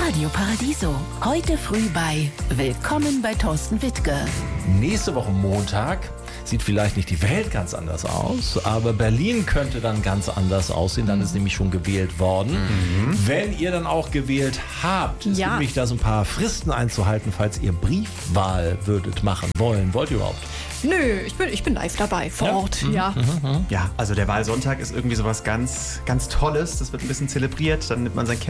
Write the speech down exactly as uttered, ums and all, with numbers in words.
Radio Paradiso. Heute früh bei Willkommen bei Thorsten Wittke. Nächste Woche Montag sieht vielleicht nicht die Welt ganz anders aus, aber Berlin könnte dann ganz anders aussehen. Dann ist nämlich schon gewählt worden. Mhm. Wenn ihr dann auch gewählt habt, es Ja. gibt nämlich da so ein paar Fristen einzuhalten, falls ihr Briefwahl würdet machen wollen. Wollt ihr überhaupt? Nö, ich bin, ich bin live dabei, vor Ja? Ort, ja. Ja, also der Wahlsonntag ist irgendwie sowas ganz, ganz Tolles. Das wird ein bisschen zelebriert. Dann nimmt man sein